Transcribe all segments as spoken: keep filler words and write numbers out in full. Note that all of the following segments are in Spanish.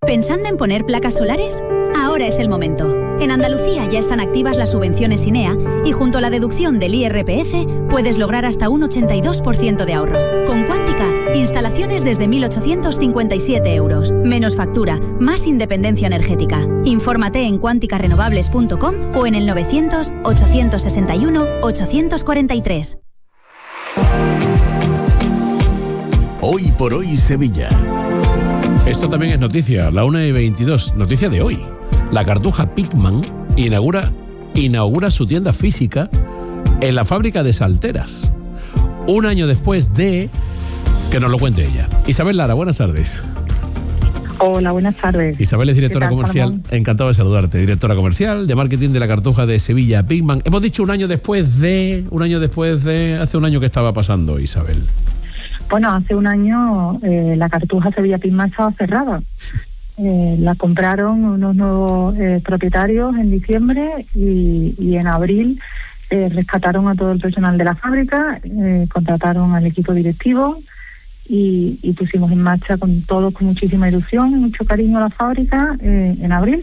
¿Pensando en poner placas solares? Ahora es el momento. En Andalucía ya están activas las subvenciones INEA y junto a la deducción del I R P F puedes lograr hasta un ochenta y dos por ciento de ahorro. Con Cuántica, instalaciones desde mil ochocientos cincuenta y siete euros. Menos factura, más independencia energética. Infórmate en cuántica renovables punto com o en el novecientos, ochocientos sesenta y uno, ochocientos cuarenta y tres. Hoy por hoy Sevilla. Esto también es noticia, la una y veintidós, noticia de hoy. La Cartuja Pigman inaugura, inaugura su tienda física en la fábrica de Salteras. Un año después de... que nos lo cuente ella. Isabel Lara, buenas tardes. Hola, buenas tardes. Isabel es directora tal, comercial, Salomón? encantado de saludarte, directora comercial de marketing de la Cartuja de Sevilla Pigman. Hemos dicho un año después de... un año después de... hace un año que estaba pasando, Isabel. Bueno, hace un año eh, la Cartuja Sevilla Pigman estaba cerrada. Eh, la compraron unos nuevos eh, propietarios en diciembre y, y en abril eh, rescataron a todo el personal de la fábrica, eh, contrataron al equipo directivo y, y pusimos en marcha con todos con muchísima ilusión y mucho cariño a la fábrica eh, en abril.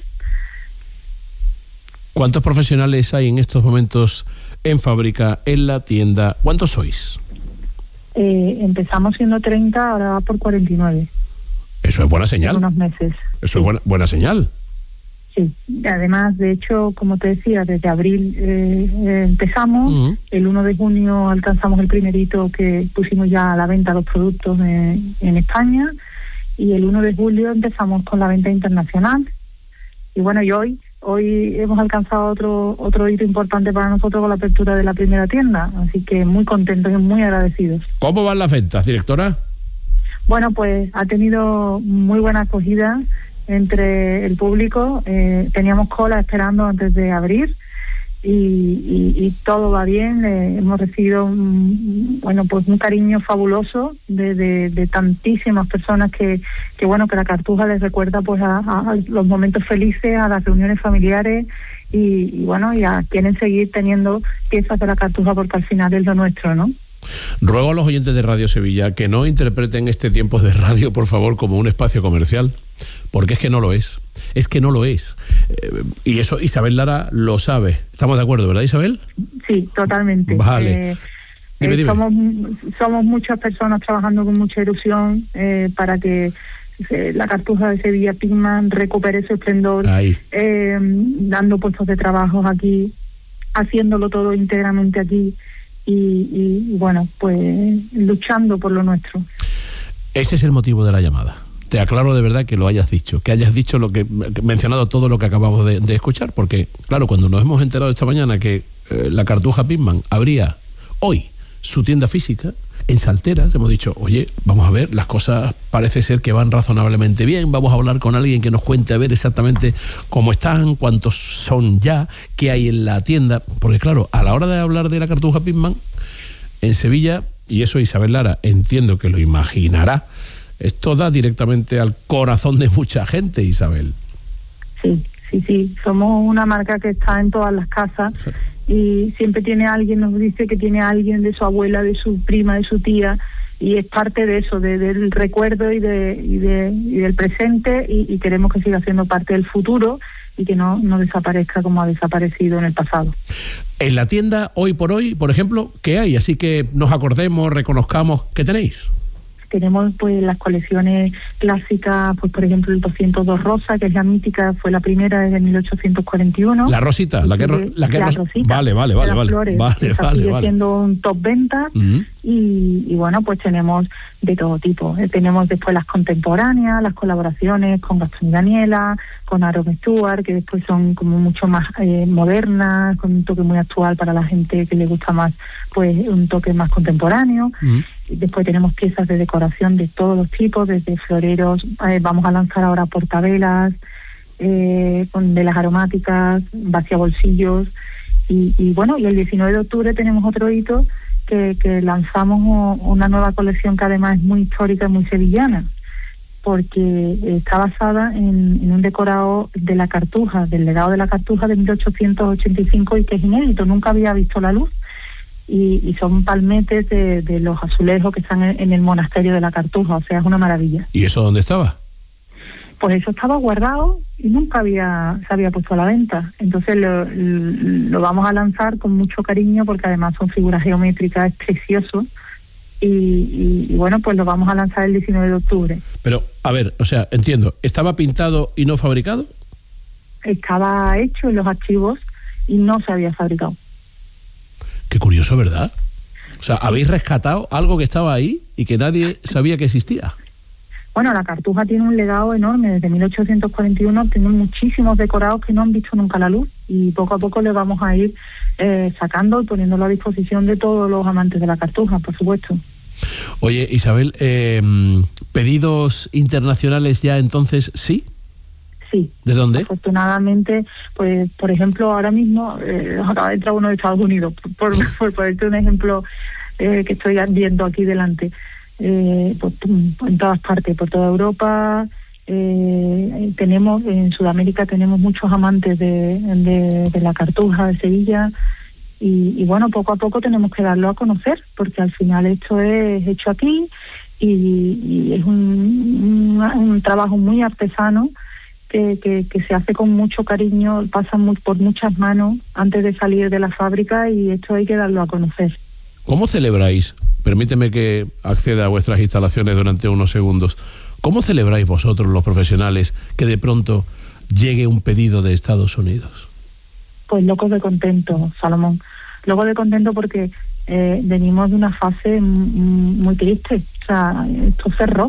¿Cuántos profesionales hay en estos momentos en fábrica, en la tienda? ¿Cuántos sois? Eh, empezamos siendo treinta, ahora va por cuarenta y nueve. Eso es buena señal. En unos meses. Eso es buena, buena señal. Sí, además, de hecho, como te decía, desde abril eh, eh, empezamos, uh-huh. El uno de junio alcanzamos el primer hito que pusimos ya a la venta los productos en, en España y el uno de julio empezamos con la venta internacional. Y bueno, y hoy hoy hemos alcanzado otro otro hito importante para nosotros con la apertura de la primera tienda, así que muy contentos y muy agradecidos. ¿Cómo van las ventas, directora? Bueno, pues ha tenido muy buena acogida entre el público. Eh, teníamos cola esperando antes de abrir y, y, y todo va bien. Eh, hemos recibido un, bueno, pues un cariño fabuloso de, de, de tantísimas personas que, que bueno que la Cartuja les recuerda pues a, a los momentos felices, a las reuniones familiares y, y bueno y a quieren seguir teniendo piezas de la Cartuja porque al final es lo nuestro, ¿no? Ruego a los oyentes de Radio Sevilla que no interpreten este tiempo de radio, por favor, como un espacio comercial, porque es que no lo es. Es que no lo es. Eh, y eso Isabel Lara lo sabe. ¿Estamos de acuerdo, verdad, Isabel? Sí, totalmente. Vale. Eh, dime, eh, dime. Somos, somos muchas personas trabajando con mucha ilusión eh, para que eh, la Cartuja de Sevilla Pigman recupere su esplendor, eh, dando puestos de trabajo aquí, haciéndolo todo íntegramente aquí. Y, y, y bueno, pues luchando por lo nuestro. Ese es el motivo de la llamada. Te aclaro de verdad que lo hayas dicho, que hayas dicho lo que, que mencionado todo lo que acabamos de, de escuchar, porque claro, cuando nos hemos enterado esta mañana que eh, la Cartuja Pigman abría hoy su tienda física en Salteras, hemos dicho, oye, vamos a ver, las cosas parece ser que van razonablemente bien, vamos a hablar con alguien que nos cuente a ver exactamente cómo están, cuántos son ya, qué hay en la tienda, porque claro, a la hora de hablar de la Cartuja Pigman en Sevilla, y eso Isabel Lara entiendo que lo imaginará, esto da directamente al corazón de mucha gente, Isabel. Sí, sí, sí, somos una marca que está en todas las casas y siempre tiene alguien, nos dice que tiene alguien de su abuela, de su prima, de su tía, y es parte de eso, de, del recuerdo y de, y de y del presente y, y queremos que siga siendo parte del futuro y que no, no desaparezca como ha desaparecido en el pasado. En la tienda, hoy por hoy, por ejemplo, ¿qué hay? Así que nos acordemos, reconozcamos, ¿qué tenéis? Tenemos pues las colecciones clásicas, pues por ejemplo el doscientos dos Rosa, que es la mítica, fue la primera desde mil ochocientos cuarenta y uno. La rosita, la que ro- la que la ros- rosita, vale, vale, vale, vale. Flores, Vale, esa vale, sigue vale. siendo un top venta. Uh-huh. y, y bueno, pues tenemos de todo tipo. Eh, tenemos después las contemporáneas, las colaboraciones con Gastón y Daniela, con Aaron Stewart, que después son como mucho más eh, modernas, con un toque muy actual para la gente que le gusta más, pues un toque más contemporáneo. Uh-huh. Después tenemos piezas de decoración de todos los tipos, desde floreros, eh, vamos a lanzar ahora portavelas, eh, con velas aromáticas, vaciabolsillos, y, y bueno, y el diecinueve de octubre tenemos otro hito que, que lanzamos una nueva colección que además es muy histórica, muy sevillana, porque está basada en, en un decorado de la Cartuja, del legado de la Cartuja de mil ochocientos ochenta y cinco y que es inédito, nunca había visto la luz. Y, y son palmetes de, de los azulejos que están en, en el monasterio de la Cartuja, o sea, es una maravilla. ¿Y eso dónde estaba? pues eso estaba guardado y nunca había se había puesto a la venta. Entonces lo, lo vamos a lanzar con mucho cariño, porque además son figuras geométricas, es precioso. Y, y, y bueno, pues lo vamos a lanzar el diecinueve de octubre. Pero, a ver, o sea, entiendo, ¿estaba pintado y no fabricado? Estaba hecho en los archivos y no se había fabricado. Qué curioso, ¿verdad? O sea, habéis rescatado algo que estaba ahí y que nadie sabía que existía. Bueno, la Cartuja tiene un legado enorme. Desde mil ochocientos cuarenta y uno tiene muchísimos decorados que no han visto nunca la luz, y poco a poco le vamos a ir eh, sacando y poniéndolo a disposición de todos los amantes de la Cartuja, por supuesto. Oye, Isabel, eh, ¿pedidos internacionales ya entonces sí? Sí. ¿De dónde? Afortunadamente, pues, por ejemplo, ahora mismo eh, acaba de entrar uno de Estados Unidos, por, por ponerte un ejemplo eh, que estoy viendo aquí delante. Eh, por, en todas partes, por toda Europa. Eh, tenemos en Sudamérica tenemos muchos amantes de, de, de la Cartuja de Sevilla, y, y bueno, poco a poco tenemos que darlo a conocer, porque al final esto es hecho aquí y, y es un, un, un trabajo muy artesano que, que, que se hace con mucho cariño, pasa muy, por muchas manos antes de salir de la fábrica, y esto hay que darlo a conocer. ¿Cómo celebráis? Permíteme que acceda a vuestras instalaciones durante unos segundos. ¿Cómo celebráis vosotros, los profesionales, que de pronto llegue un pedido de Estados Unidos? Pues locos de contento, Salomón. Locos de contento porque eh, venimos de una fase m- muy triste. O sea, esto cerró.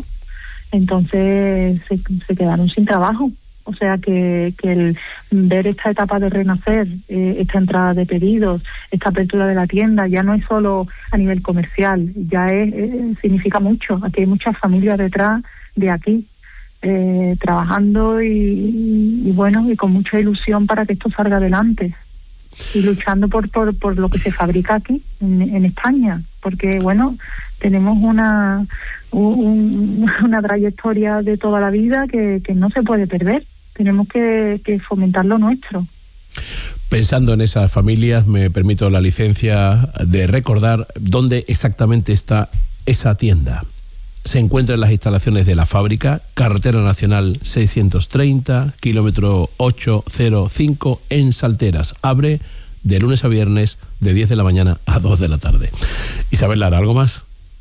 Entonces se, se quedaron sin trabajo. O sea que, que el ver esta etapa de renacer, eh, esta entrada de pedidos, esta apertura de la tienda, ya no es solo a nivel comercial, ya es, eh, significa mucho. Aquí hay muchas familias detrás de aquí, eh, trabajando y, y, y bueno, y con mucha ilusión para que esto salga adelante. Y luchando por, por, por lo que se fabrica aquí, en, en España, porque bueno, tenemos una, un, una trayectoria de toda la vida que, que no se puede perder. Tenemos que, que fomentar lo nuestro. Pensando en esas familias, me permito la licencia de recordar dónde exactamente está esa tienda. Se encuentra en las instalaciones de la fábrica, Carretera Nacional seiscientos treinta, kilómetro ochocientos cinco, en Salteras. Abre de lunes a viernes, de diez de la mañana a dos de la tarde. Isabel Lara, ¿algo más?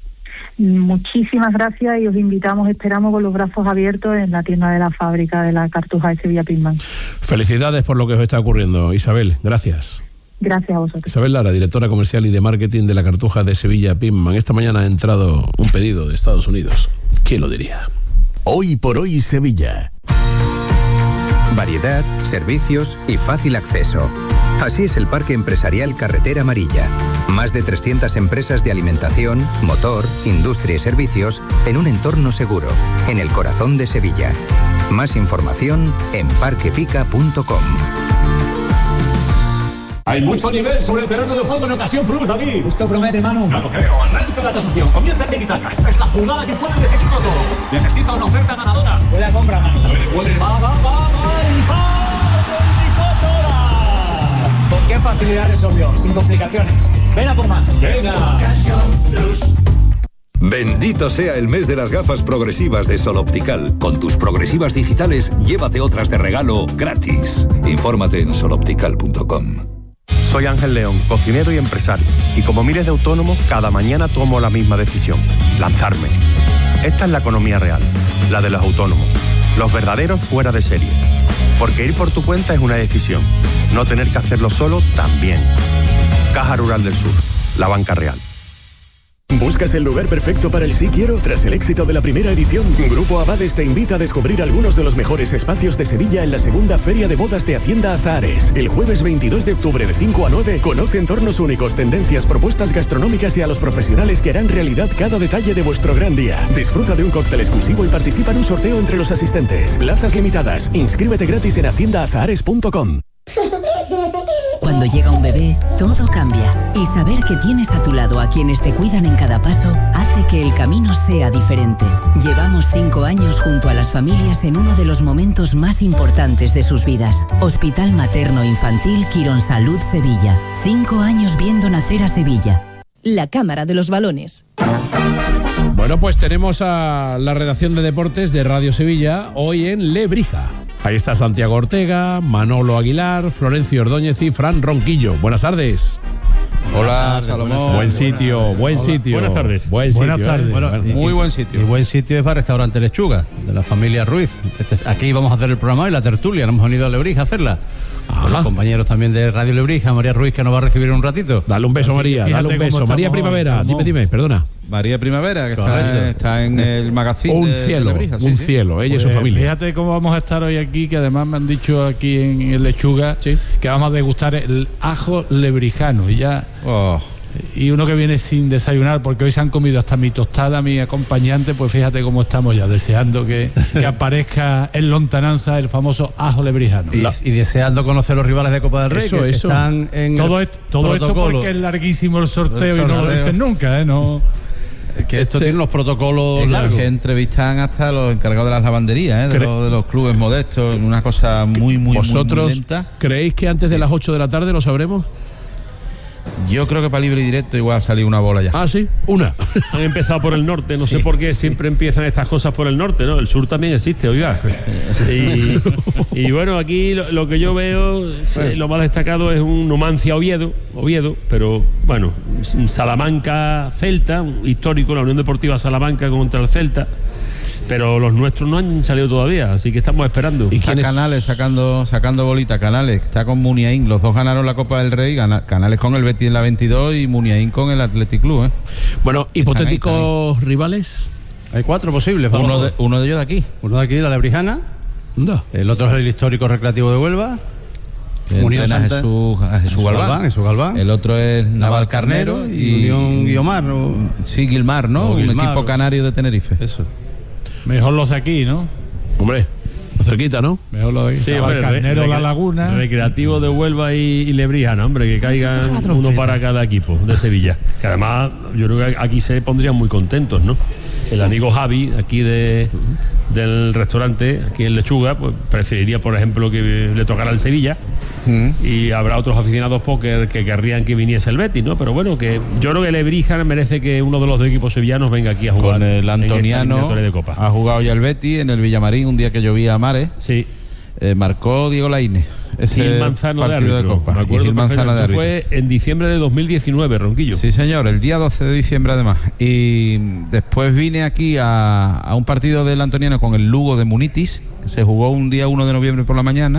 Muchísimas gracias, y os invitamos, esperamos con los brazos abiertos en la tienda de la fábrica de la Cartuja de Sevilla Pinman. Felicidades por lo que os está ocurriendo, Isabel. Gracias. Gracias a vosotros. Isabel Lara, directora comercial y de marketing de la Cartuja de Sevilla Pinman. Esta mañana ha entrado un pedido de Estados Unidos. ¿Quién lo diría? Hoy por hoy Sevilla. Variedad, servicios y fácil acceso. Así es el Parque Empresarial Carretera Amarilla. Más de trescientas empresas de alimentación, motor, industria y servicios en un entorno seguro, en el corazón de Sevilla. Más información en parquepica punto com. Hay mucho nivel sobre el terreno de juego en Ocasión Plus, David. Esto promete, Manu. No lo creo. Arranca la tasación. Comienza el tiki-taka. Esta es la jugada que puede decidir todo. Necesita una oferta ganadora. Puede compra, Manu. Puede, puede. Va, va, va, va. veinticuatro horas. ¿Con qué facilidad resolvió? Sin complicaciones. Ven a por más. Venga. Ocasión Plus. Bendito sea el mes de las gafas progresivas de Sol Optical. Con tus progresivas digitales, llévate otras de regalo gratis. Infórmate en sol optical punto com. Soy Ángel León, cocinero y empresario. Y como miles de autónomos, cada mañana tomo la misma decisión: lanzarme. Esta es la economía real, la de los autónomos. Los verdaderos fuera de serie. Porque ir por tu cuenta es una decisión. No tener que hacerlo solo también. Caja Rural del Sur, la banca real. ¿Buscas el lugar perfecto para el Sí Quiero? Tras el éxito de la primera edición, Grupo Abades te invita a descubrir algunos de los mejores espacios de Sevilla en la segunda Feria de Bodas de Hacienda Azahares. El jueves veintidós de octubre de cinco a nueve, conoce entornos únicos, tendencias, propuestas gastronómicas y a los profesionales que harán realidad cada detalle de vuestro gran día. Disfruta de un cóctel exclusivo y participa en un sorteo entre los asistentes. Plazas limitadas. Inscríbete gratis en hacienda azahares punto com. Cuando llega un bebé, todo cambia. Y saber que tienes a tu lado a quienes te cuidan en cada paso hace que el camino sea diferente. Llevamos cinco años junto a las familias en uno de los momentos más importantes de sus vidas. Hospital Materno Infantil Quirónsalud Sevilla. Cinco años viendo nacer a Sevilla. La Cámara de los Balones. Bueno, pues tenemos a la redacción de deportes de Radio Sevilla hoy en Lebrija. Ahí está Santiago Ortega, Manolo Aguilar, Florencio Ordóñez y Fran Ronquillo. Buenas tardes. Hola, Salomón. Buen sitio, buenas, buen hola. sitio. Buenas tardes. Buen Buenas sitio, tardes. ¿eh? Bueno, muy buen sitio. Y buen sitio es para Restaurante Lechuga, de la familia Ruiz. Este, aquí vamos a hacer el programa y la tertulia. Nos hemos venido a Lebrija a hacerla. Con los compañeros también de Radio Lebrija, María Ruiz, que nos va a recibir en un ratito. Dale un beso, Así María, dale un beso. María Primavera, dime, dime, perdona. María Primavera, que está, está en el magazine un de, cielo, de Lebrija, sí, un sí. cielo, ella pues y su familia. Fíjate cómo vamos a estar hoy aquí, que además me han dicho aquí en el Lechuga, ¿sí?, que vamos a degustar el ajo lebrijano. Y ya... Oh. Y uno que viene sin desayunar, porque hoy se han comido hasta mi tostada, mi acompañante, pues fíjate cómo estamos ya, deseando que, que aparezca en lontananza el famoso ajo lebrijano. Y, y deseando conocer los rivales de Copa del Rey, Eso, que eso. están en todo el esto, todo esto porque es larguísimo el sorteo, el sorteo y no lo dicen nunca, ¿eh? No... Que esto tiene unos protocolos largos. largos. Que entrevistan hasta los encargados de las lavanderías, ¿eh? de, los, de los clubes modestos, una cosa muy, muy, ¿Vosotros muy, muy lenta. creéis que antes de las ocho de la tarde lo sabremos? Yo creo que para libre y directo igual ha salido una bola ya. Ah, sí, una. Han empezado por el norte, no Sí. sé por qué siempre empiezan estas cosas por el norte, ¿no? El sur también existe, oiga. Y, y bueno, aquí lo, lo que yo veo, eh, lo más destacado es un Numancia Oviedo, Oviedo, pero bueno, Salamanca Celta, un histórico, la Unión Deportiva Salamanca contra el Celta. Pero los nuestros no han salido todavía, así que estamos esperando. Y está Canales sacando sacando bolita. Canales está con Muniain. Los dos ganaron la Copa del Rey. Gana, Canales con el Betis en la veintidós y Muniain con el Athletic Club. ¿eh? Bueno, hipotéticos rivales. Hay cuatro posibles. Uno vamos. de, uno de ellos de aquí. Uno de aquí, de la Lebrijana. No. El otro es el histórico recreativo de Huelva. Unión a Jesús, a Jesús Galván. Jesús Galván. El otro es Naval Carnero y Unión Guiomar. ¿no? Sí, Guilmar, ¿no? O Un Guilmar, equipo o- canario de Tenerife. Eso. Mejor los de aquí, ¿no? Hombre, cerquita, ¿no? Mejor los de aquí. Sí, Naval hombre, Carnero, re- La re- Laguna. Recreativo de Huelva y, y Lebrijana, hombre, que caigan uno para cada equipo de Sevilla. Que además, yo creo que aquí se pondrían muy contentos, ¿no? El amigo Javi, aquí de, del restaurante, aquí en Lechuga, pues preferiría, por ejemplo, que le tocara el Sevilla. Y habrá otros aficionados póker que querrían que viniese el Betis, ¿no? Pero bueno, que yo creo que Lebrija merece que uno de los dos equipos sevillanos venga aquí a jugar. Con el en esta Antoniano eliminatoria de Copa. ha jugado ya el Betis en el Villamarín un día que llovía a mares. Sí. Eh, marcó Diego Lainez. Ese Gil Manzano de partido árbitro. de Copa. Me Y acuerdo Gil Manzano de perfectamente. árbitro. Eso fue en diciembre de dos mil diecinueve, Ronquillo. Sí, señor, el día doce de diciembre además. Y después vine aquí a, a un partido del Antoniano con el Lugo de Munitis, que se jugó un día uno de noviembre por la mañana.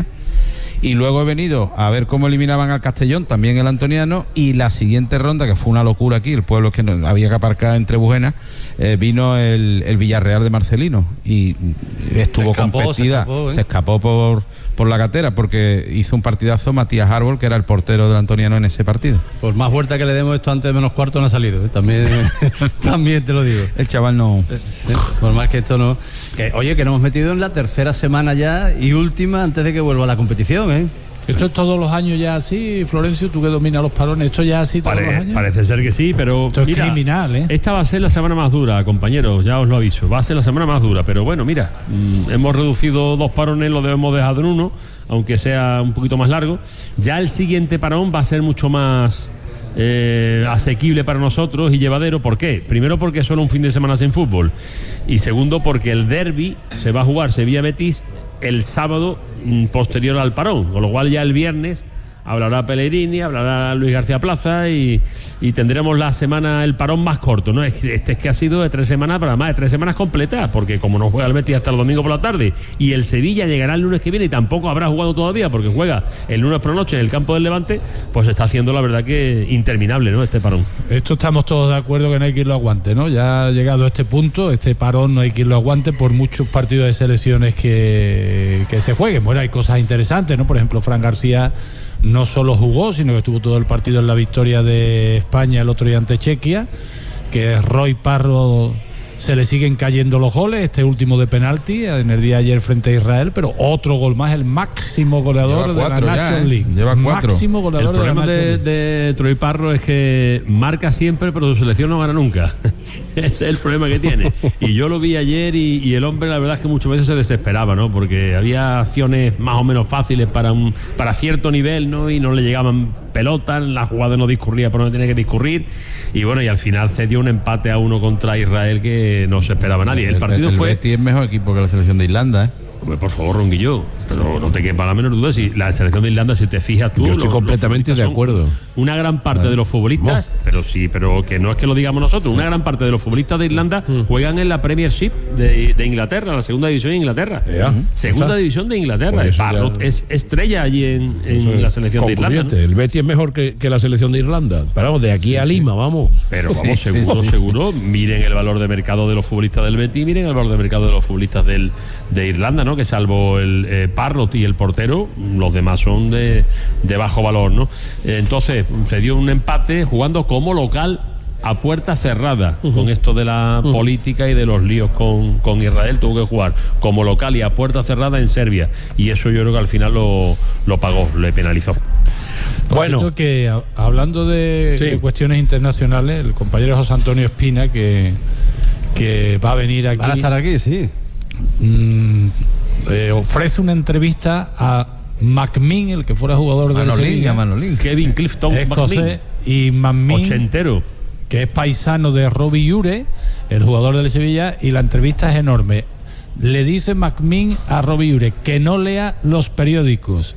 Y luego he venido a ver cómo eliminaban al Castellón, también el Antoniano. Y la siguiente ronda, que fue una locura aquí, el pueblo que no, había que aparcar entre Bujenas, eh, vino el, el Villarreal de Marcelino. Y estuvo Se escapó, competida. se escapó, ¿eh? Se escapó por, por la gatera, porque hizo un partidazo Matías Árbol, que era el portero del Antoniano en ese partido. Por más vuelta que le demos, esto antes de menos cuarto no ha salido. ¿eh? También, también te lo digo. El chaval no. Por más que esto no. Que, oye, que nos hemos metido en la tercera semana ya y última antes de que vuelva la competición, ¿eh? Esto es todos los años ya así, Florencio, tú que dominas los palones, esto ya así todos Pare- los años. parece ser que sí, pero Esto es mira, criminal, ¿eh? Esta va a ser la semana más dura, compañeros, ya os lo aviso. Va a ser la semana más dura, pero bueno, mira, mm, hemos reducido dos parones, lo debemos dejar en uno, aunque sea un poquito más largo. Ya el siguiente parón va a ser mucho más eh, asequible para nosotros y llevadero. ¿Por qué? Primero porque es solo un fin de semana sin fútbol. Y segundo porque el derbi se va a jugar Sevilla-Betis el sábado mm, posterior al parón, con lo cual ya el viernes hablará Pellegrini, hablará Luis García Plaza y, y tendremos la semana, el parón más corto, ¿no? Este es que ha sido de tres semanas, pero además de tres semanas completas, porque como no juega el Betis hasta el domingo por la tarde y el Sevilla llegará el lunes que viene y tampoco habrá jugado todavía porque juega el lunes por la noche en el campo del Levante, pues está haciendo la verdad que interminable, ¿no? Este parón. Esto estamos todos de acuerdo que no hay que irlo aguante, ¿no? Ya ha llegado a este punto, este parón no hay que irlo aguante por muchos partidos de selecciones que, que se jueguen. Bueno, hay cosas interesantes, ¿no? Por ejemplo, Fran García no solo jugó, sino que estuvo todo el partido en la victoria de España el otro día ante Chequia, que Roy Parro se le siguen cayendo los goles, este último de penalti en el día de ayer frente a Israel, pero otro gol más, el máximo goleador Lleva de cuatro la ya, Nations ¿eh? League. Lleva cuatro. Máximo El goleador de la problema Nations de, League. de Troy Parro es que marca siempre, pero su selección no gana nunca. Ese es el problema que tiene. Y yo lo vi ayer y, y el hombre, la verdad es que muchas veces se desesperaba, ¿no? Porque había acciones más o menos fáciles para un para cierto nivel, ¿no? Y no le llegaban pelotas, la jugada no discurría por donde tenía que discurrir. y bueno, y al final cedió un empate a uno contra Israel que no se esperaba nadie. El partido el, el fue... Betis es mejor equipo que la selección de Irlanda, ¿eh? Hombre, por favor, Ronquillo, pero no te quepa la menor duda. Si la selección de Irlanda, si te fijas tú, yo estoy los, completamente los de acuerdo. Una gran parte Vale. de los futbolistas, no. pero sí, pero que no es que lo digamos nosotros, una gran parte de los futbolistas de Irlanda mm. juegan en la Premiership de, de Inglaterra, la segunda división de Inglaterra. Yeah. Segunda ¿Está? división de Inglaterra. Pues Barrot es estrella allí en, en la selección de Irlanda, ¿no? El Betis es mejor que, que la selección de Irlanda. Pero vamos, de aquí a Lima, vamos. Pero vamos, Sí, seguro, sí. seguro. Miren el valor de mercado de los futbolistas del Betis, miren el valor de mercado de los futbolistas del, de Irlanda, ¿no? Que salvo el eh, Parrot y el portero, los demás son de, de bajo valor, ¿no? Eh, entonces, se dio un empate jugando como local a puerta cerrada. Uh-huh. Con esto de la uh-huh. política y de los líos con, con Israel, tuvo que jugar como local y a puerta cerrada en Serbia. Y eso yo creo que al final lo, lo pagó, le penalizó. Por bueno, cierto que a, hablando de, sí. de cuestiones internacionales, el compañero José Antonio Espina, que, que va a venir aquí. Van a estar aquí, sí. Mmm, eh, ofrece una entrevista a McMinn, el que fuera jugador del Sevilla, Manolín. Kevin Clifton McMinn, y McMinn, ochentero, que es paisano de Robbie Ure, el jugador del Sevilla, y la entrevista es enorme. Le dice McMinn a Robbie Ure que no lea los periódicos.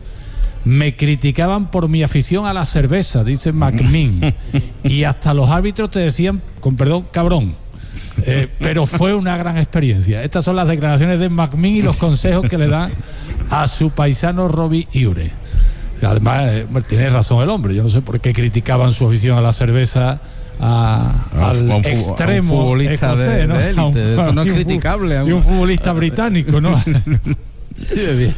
Me criticaban por mi afición a la cerveza, dice McMinn, y hasta los árbitros te decían, con perdón, cabrón. Eh, pero fue una gran experiencia. Estas son las declaraciones de McMinn y los consejos que le da a su paisano Robbie Ure. Además, eh, tiene razón el hombre. Yo no sé por qué criticaban su afición a la cerveza a, a al un, extremo a un futbolista escocés, de, ¿no? de élite. Un, eso no es criticable. Y un, y un futbolista británico, ¿no? Sí, bien.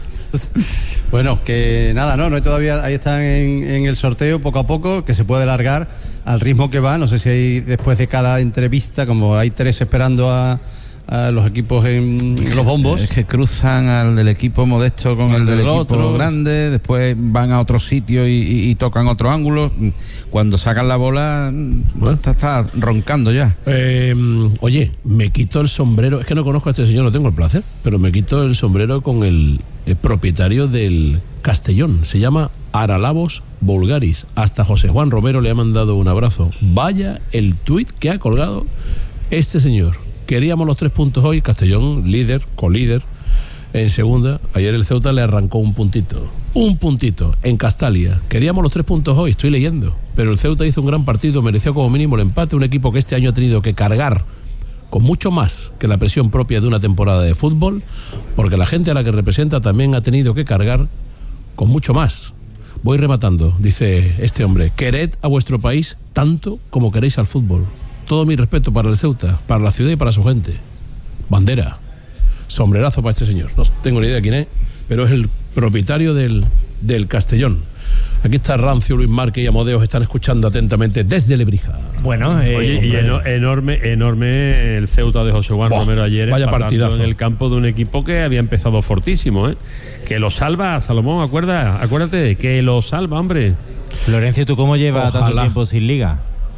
Bueno, que nada, no, no todavía ahí están en, en el sorteo poco a poco, que se puede largar al ritmo que va. No sé si hay después de cada entrevista, como hay tres esperando a, a los equipos en, en los bombos. Es que cruzan al del equipo modesto con el, el del equipo otro. grande, después van a otro sitio y, y, y tocan otro ángulo. Cuando sacan la bola, bueno, está, está roncando ya. Eh, oye, me quito el sombrero, es que no conozco a este señor, no tengo el placer, pero me quito el sombrero con el, el propietario del Castellón. Se llama Aralabos Bulgaris. Hasta José Juan Romero le ha mandado un abrazo. Vaya el tuit que ha colgado este señor. Queríamos los tres puntos hoy. Castellón, líder, colíder en segunda. Ayer el Ceuta le arrancó un puntito. Un puntito en Castalia. Queríamos los tres puntos hoy, estoy leyendo. Pero el Ceuta hizo un gran partido, mereció como mínimo el empate. Un equipo que este año ha tenido que cargar con mucho más que la presión propia de una temporada de fútbol, porque la gente a la que representa también ha tenido que cargar con mucho más. Voy rematando, dice este hombre. Quered a vuestro país tanto como queréis al fútbol. Todo mi respeto para el Ceuta, para la ciudad y para su gente. Bandera, sombrerazo para este señor. No tengo ni idea de quién es, pero es el propietario del, del Castellón. Aquí está Rancio, Luis Márquez y Amodeos, están escuchando atentamente desde Lebrija. Bueno, eh, oye, y eno, enorme, enorme el Ceuta de José Juan Boh, Romero ayer, vaya partidazo en el campo de un equipo que había empezado fortísimo, ¿eh? Que lo salva, Salomón, acuerda, acuérdate, que lo salva, hombre. Florencio, ¿tú cómo llevas Ojalá. tanto tiempo sin liga?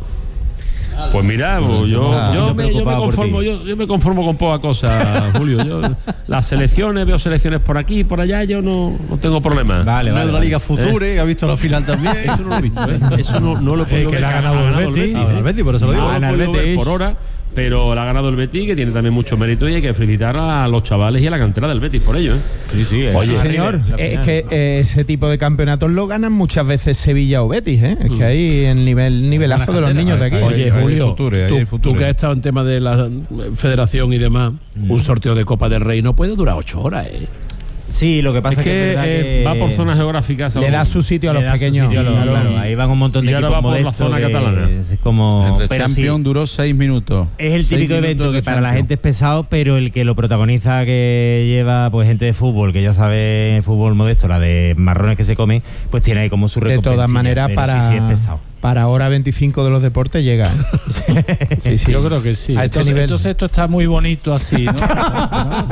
Pues mira, yo, yo, yo, me, yo, me conformo, yo, yo me conformo con poca cosa, Julio. Yo, las selecciones, veo selecciones por aquí y por allá, yo no, no tengo problema. Vale, vale. De la Liga Future, ¿eh? Ha visto la final también. Eso no lo he visto, ¿eh? Eso no, no lo he podido eh, que ver. le ha ganado, ha ganado el Betis. El Betis, por eso lo digo. No lo he podido ver por hora, pero la ha ganado el Betis, que tiene también mucho mérito, y hay que felicitar a los chavales y a la cantera del Betis por ello, ¿eh? Sí, sí. Oye, señor, es que eh, ese tipo de campeonatos lo ganan muchas veces Sevilla o Betis, ¿eh? Es que hay el nivel nivelazo de los niños de aquí. Oye, Julio, tú, tú que has estado en tema de la federación y demás, mm. un sorteo de Copa del Rey no puede durar ocho horas, ¿eh? Sí, lo que pasa es que, es que, eh, que va por zonas geográficas. Le da su sitio a los pequeños. Sitio a los, claro, ahí van un montón de y ahora equipos va por la zona catalana. Es como, el de Champions sí, duró seis minutos. Es el típico evento que para Champions. La gente es pesado, pero el que lo protagoniza, que lleva pues gente de fútbol, que ya sabe fútbol modesto, la de marrones que se comen, pues tiene ahí como su recompensa. De todas maneras, para... Sí, sí, es pesado. Para hora veinticinco de los deportes llega. Sí, sí. Yo creo que sí. Entonces, entonces esto está muy bonito así, ¿no?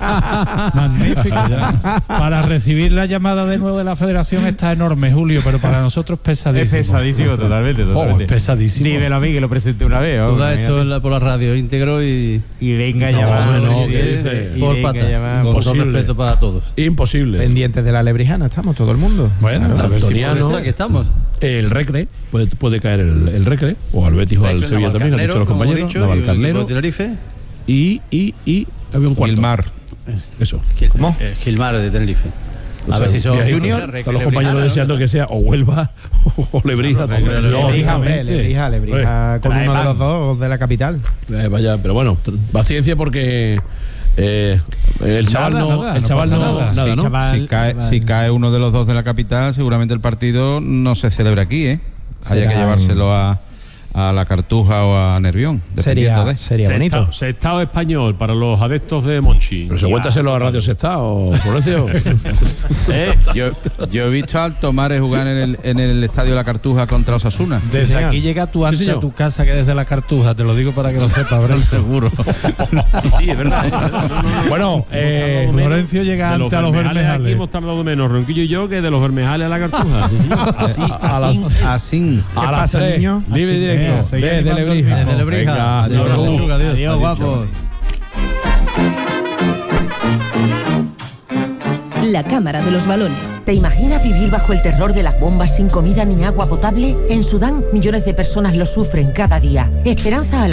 Magnífico. Para recibir la llamada de nuevo de la Federación está enorme, Julio, pero para nosotros pesadísimo. Es pesadísimo, totalmente, totalmente. Oh, es pesadísimo. Dímelo a mí que lo presenté una vez. Tú das esto la, por la radio íntegro y... Y venga no, llamar. No, no, y dice, y por patas. Llamar, con todo respeto para todos. Imposible. Pendientes de la Lebrijana estamos todo el mundo. Bueno, claro, a ver si por eso aquí estamos. El Recre, puede, puede caer el, el Recre, o al Betis o al Sevilla también, han dicho los compañeros. Dicho, Navalcarnero. Tenerife. Y, y, y había un cuarto. Gilmar. Eso. ¿Cómo? Eh, Gilmar de Tenerife. O sea, a ver si son Junior. Están los compañeros deseando que sea o Huelva o Lebrija. Lebrija, Lebrija, Lebrija con uno de los dos de la capital. Eh, vaya, pero bueno, paciencia porque eh, el chaval nada, no, nada, el no chaval pasa no, nada. nada, Sí, ¿no? chaval, si, cae, chaval. si cae uno de los dos de la capital, seguramente el partido no se celebra aquí, ¿eh? Haya Será que llevárselo a, a la Cartuja o a Nervión. Sería- de. sería bonito. Sextao, Sextao español para los adeptos de Monchi. Pero se cuéntaselo a Radio Sextao, Florencio. Eh, yo, yo he visto al Tomares jugar en el, en el estadio La Cartuja contra Osasuna. Desde aquí llega tú antes a tu casa que desde la Cartuja, te lo digo para que lo sepas, ¿verdad? Seguro. Sí, sí, es verdad. es verdad. No, no, no. Bueno, eh, Florencio llega De antes a los Bermejales. Aquí hemos tardado menos Ronquillo y yo que de los Bermejales a la Cartuja. Así, A así. las- Así. A ¿Qué las pasa, tres, niño? libre y directo. Venga, seguid Desde animando Lebrija. Desde Lebrija. Venga, Adiós, adiós. Lechuga, adiós. Adiós, guapos. La Cámara de los Balones. ¿Te imaginas vivir bajo el terror de las bombas sin comida ni agua potable? En Sudán, millones de personas lo sufren cada día. Esperanza